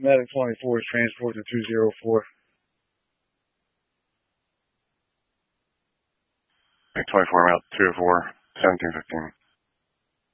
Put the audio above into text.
Medic 24 is transport to 204. Medic 24, I'm out 204, 1715.